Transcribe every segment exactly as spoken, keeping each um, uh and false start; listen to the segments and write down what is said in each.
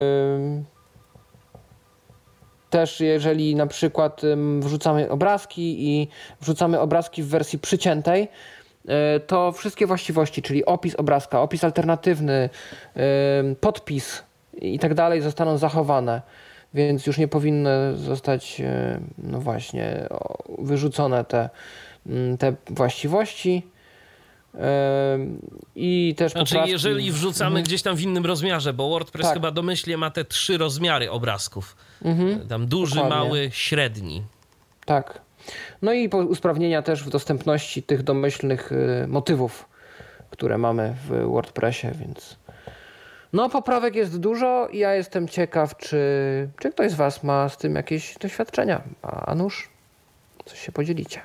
Też jeżeli na przykład wrzucamy obrazki i wrzucamy obrazki w wersji przyciętej, to wszystkie właściwości, czyli opis obrazka, opis alternatywny, podpis i tak dalej zostaną zachowane, więc już nie powinny zostać, no właśnie, wyrzucone te, te właściwości. I też znaczy, poprawki. Jeżeli wrzucamy mhm. gdzieś tam w innym rozmiarze, bo WordPress tak. chyba domyślnie ma te trzy rozmiary obrazków. Mhm. Tam duży, Dokładnie. mały, średni. Tak. No i usprawnienia też w dostępności tych domyślnych motywów, które mamy w WordPressie, więc no poprawek jest dużo i ja jestem ciekaw, czy, czy ktoś z was ma z tym jakieś doświadczenia. A nuż, coś się podzielicie.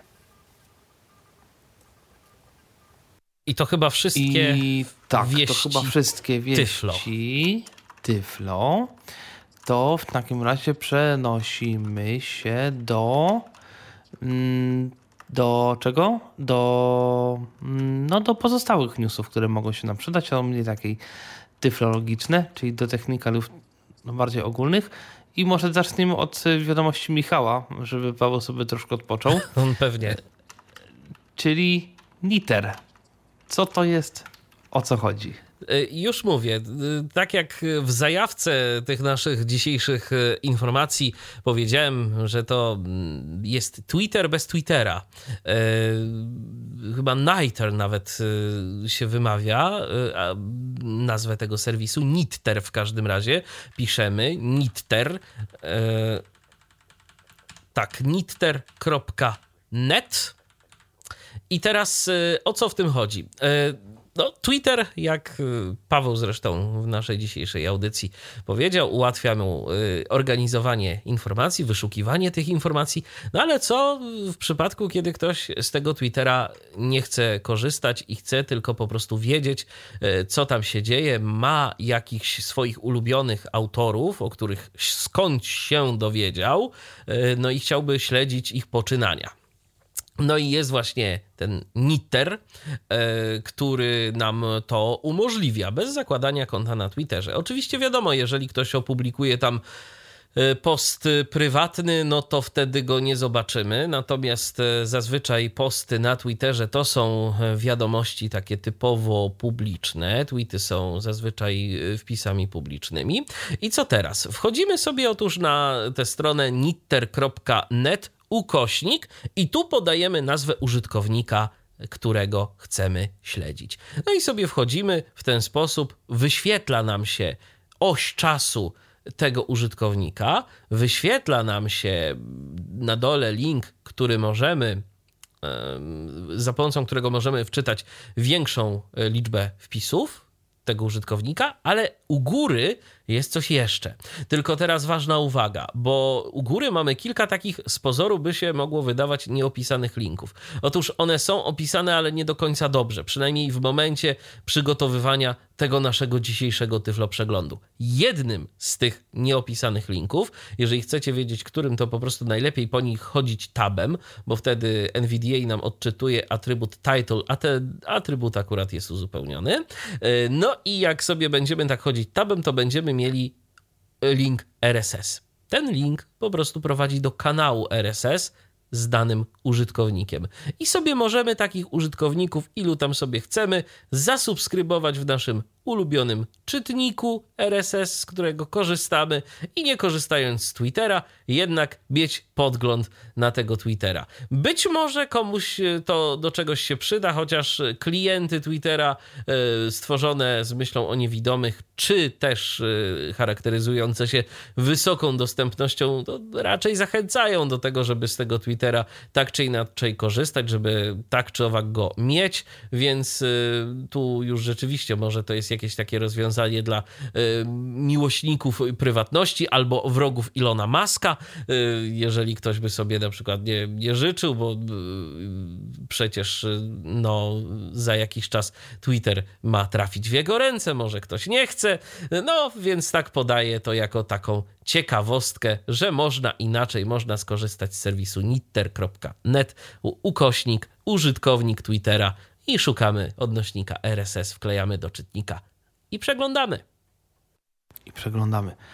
I to chyba wszystkie I tak, wieści to chyba wszystkie wieści Tyflo. Tyflo. To w takim razie przenosimy się do do czego? Do no do pozostałych newsów, które mogą się nam przydać, ale mniej takiej tyflologiczne, czyli do technikalów no, bardziej ogólnych. I może zaczniemy od wiadomości Michała, żeby Paweł sobie troszkę odpoczął. On pewnie. Czyli Niter. Co to jest? O co chodzi? Już mówię, tak jak w zajawce tych naszych dzisiejszych informacji powiedziałem, że to jest Twitter bez Twittera. Chyba Niter nawet się wymawia, nazwę tego serwisu, Nitter w każdym razie. Piszemy Nitter. Tak, nitter kropka net. I teraz o co w tym chodzi? No, Twitter, jak Paweł zresztą w naszej dzisiejszej audycji powiedział, ułatwia mu organizowanie informacji, wyszukiwanie tych informacji. No ale co w przypadku, kiedy ktoś z tego Twittera nie chce korzystać i chce tylko po prostu wiedzieć, co tam się dzieje, ma jakichś swoich ulubionych autorów, o których skądś się dowiedział, no i chciałby śledzić ich poczynania. No i jest właśnie ten Nitter, który nam to umożliwia bez zakładania konta na Twitterze. Oczywiście wiadomo, jeżeli ktoś opublikuje tam post prywatny, no to wtedy go nie zobaczymy. Natomiast zazwyczaj posty na Twitterze to są wiadomości takie typowo publiczne. Tweety są zazwyczaj wpisami publicznymi. I co teraz? Wchodzimy sobie otóż na tę stronę nitter kropka net ukośnik i tu podajemy nazwę użytkownika, którego chcemy śledzić. No i sobie wchodzimy w ten sposób, wyświetla nam się oś czasu tego użytkownika, wyświetla nam się na dole link, który możemy, za pomocą którego możemy wczytać większą liczbę wpisów tego użytkownika, ale u góry jest coś jeszcze. Tylko teraz ważna uwaga, bo u góry mamy kilka takich z pozoru by się mogło wydawać nieopisanych linków. Otóż one są opisane, ale nie do końca dobrze, przynajmniej w momencie przygotowywania tego naszego dzisiejszego Tyflo Przeglądu. Jednym z tych nieopisanych linków, jeżeli chcecie wiedzieć, którym, to po prostu najlepiej po nich chodzić tabem, bo wtedy N V D A nam odczytuje atrybut title, a ten atrybut akurat jest uzupełniony. No i jak sobie będziemy tak chodzić tabem, to będziemy mieli link R S S. Ten link po prostu prowadzi do kanału R S S z danym użytkownikiem. I sobie możemy takich użytkowników, ilu tam sobie chcemy, zasubskrybować w naszym ulubionym czytniku R S S, z którego korzystamy i nie korzystając z Twittera, jednak mieć podgląd na tego Twittera. Być może komuś to do czegoś się przyda, chociaż klienty Twittera stworzone z myślą o niewidomych, czy też charakteryzujące się wysoką dostępnością, to raczej zachęcają do tego, żeby z tego Twittera tak czy inaczej korzystać, żeby tak czy owak go mieć, więc tu już rzeczywiście może to jest jakieś takie rozwiązanie dla y, miłośników prywatności albo wrogów Ilona Muska, y, jeżeli ktoś by sobie na przykład nie, nie życzył, bo y, przecież y, no, za jakiś czas Twitter ma trafić w jego ręce, może ktoś nie chce, no więc tak podaję to jako taką ciekawostkę, że można inaczej, można skorzystać z serwisu nitter kropka net, ukośnik, użytkownik Twittera i szukamy odnośnika R S S, wklejamy do czytnika i przeglądamy. i przeglądamy.